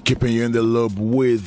keeping you in the loop with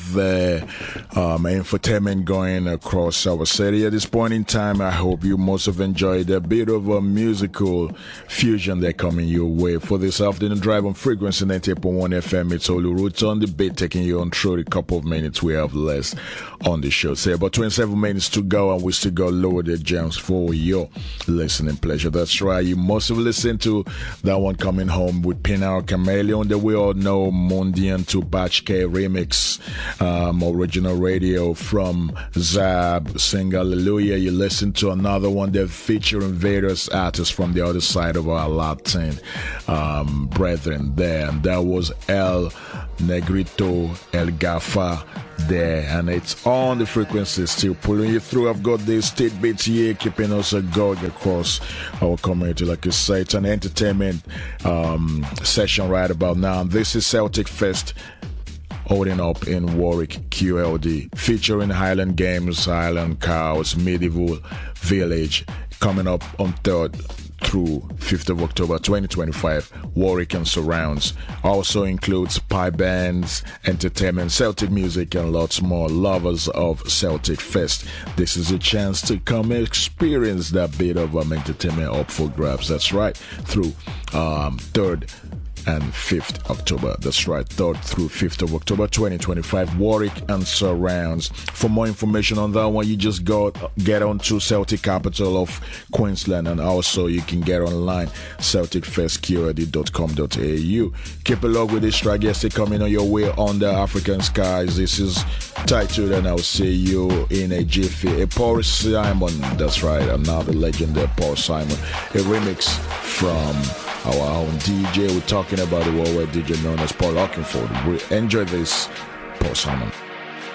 infotainment going across our city at this point in time. I hope you must have enjoyed a bit of a musical fusion that coming your way for this afternoon drive on frequency 98.1 FM. It's Olu Roots on the beat, taking you on through the couple of minutes we have less on the show. Say about 27 minutes to go, and we still got loaded gems for your listening pleasure. That's right, you must have listened to that one coming home with Pinal Chameleon that we all know, Mondian to Batch K remix, original radio from Zab, Sing Hallelujah. You listen to another one that featuring various artists from the other side of our Latin brethren there, and that was El Negrito El Gafa there, and it's on the frequency, still pulling you through. I've got these tidbits here keeping us going across our community. Like I say, it's an entertainment session right about now. This is Celtic Fest holding up in Warwick QLD, featuring Highland Games, Highland Cows, Medieval Village, coming up on 3rd through 5th of October 2025, Warwick and surrounds. Also includes pie bands, entertainment, Celtic music, and lots more. Lovers of Celtic Fest, this is a chance to come experience that bit of entertainment up for grabs. That's right, through 3rd and 5th October. That's right, 3rd through 5th of October 2025, Warwick and surrounds. For more information on that one, you just get on to Celtic Capital of Queensland, and also you can get online celticfestqrd.com.au. Keep a log with this track. Yes, coming on your way on the African skies. This is titled And I'll See You in a Jiffy, a Paul Simon. That's right, another legend there, Paul Simon, a remix from our own DJ. We're talking about the worldwide DJ known as Paul Oakenfold. We enjoy this, Paul Simon.